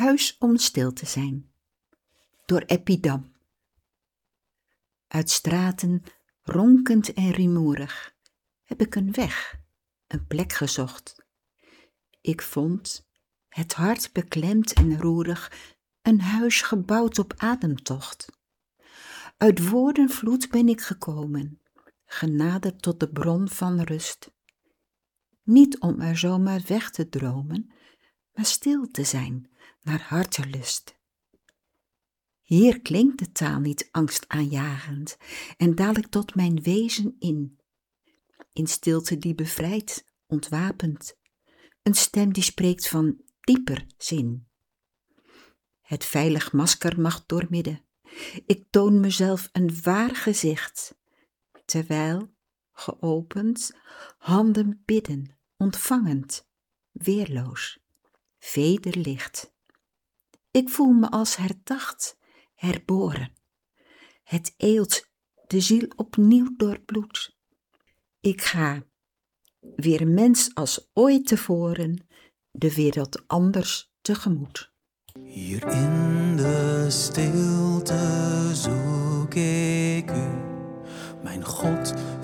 Huis om stil te zijn. Door Epidam. Uit straten, ronkend en rumoerig, heb ik een weg, een plek gezocht. Ik vond, het hart beklemd en roerig, een huis gebouwd op ademtocht. Uit woordenvloed ben ik gekomen, genaderd tot de bron van rust. Niet om er zomaar weg te dromen, maar stil te zijn naar hartelust. Hier klinkt de taal niet angstaanjagend en daal ik tot mijn wezen in stilte die bevrijdt, ontwapend, een stem die spreekt van dieper zin. Het veilig masker mag doormidden, ik toon mezelf een waar gezicht, terwijl, geopend, handen bidden, ontvangend, weerloos, vederlicht. Ik voel me als herdacht, herboren. Het eelt de ziel opnieuw doorbloed. Ik ga, weer mens als ooit tevoren, de wereld anders tegemoet. Hier in de stilte zoek ik u, mijn God,